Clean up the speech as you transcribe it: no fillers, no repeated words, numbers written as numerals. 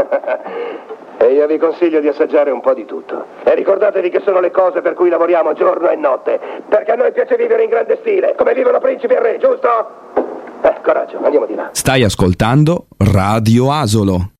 E io vi consiglio di assaggiare un po' di tutto. E ricordatevi che sono le cose per cui lavoriamo giorno e notte. Perché a noi piace vivere in grande stile, come vivono principi e re, giusto? Coraggio, andiamo di là. Stai ascoltando Radio Asolo.